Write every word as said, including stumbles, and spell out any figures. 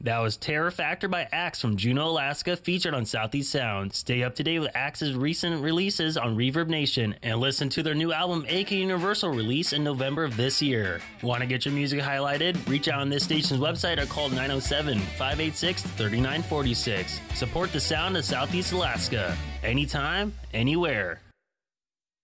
That was Terror Factor by Axe from Juneau, Alaska, featured on Southeast Sound. Stay up to date with Axe's recent releases on Reverb Nation and listen to their new album, A K Universal, release in November of this year. Want to get your music highlighted? Reach out on this station's website or call nine oh seven, five eight six, three nine four six. Support the sound of Southeast Alaska. Anytime, anywhere.